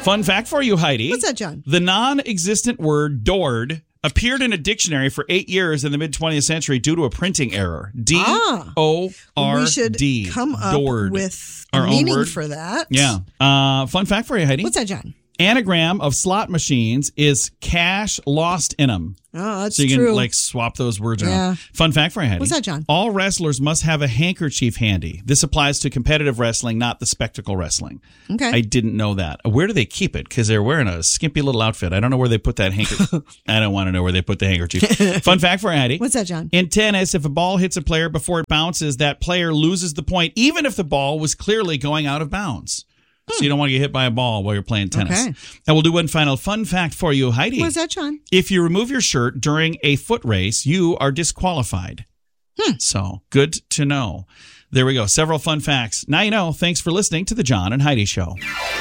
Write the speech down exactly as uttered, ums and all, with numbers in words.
Fun fact for you, Heidi. What's that, John? The non-existent word "doored" appeared in a dictionary for eight years in the mid-twentieth century due to a printing error. D O R D. We should come up Doored. with a Our own meaning word. for that. Yeah. Uh, fun fact for you, Heidi. What's that, John? Anagram of slot machines is cash lost in them. Oh, that's so you can true. like swap those words around. Yeah. Fun fact for you, Heidi. What's that, John? All wrestlers must have a handkerchief handy. This applies to competitive wrestling, not the spectacle wrestling. Okay. I didn't know that. Where do they keep it? Because they're wearing a skimpy little outfit. I don't know where they put that handkerchief. I don't want to know where they put the handkerchief. Fun fact for you, Heidi. What's that, John? In tennis, if a ball hits a player before it bounces, that player loses the point, even if the ball was clearly going out of bounds. So you don't want to get hit by a ball while you're playing tennis. Okay. And we'll do one final fun fact for you, Heidi. What's that, John? If you remove your shirt during a foot race, you are disqualified. Hmm. So good to know. There we go. Several fun facts. Now you know. Thanks for listening to the John and Heidi Show.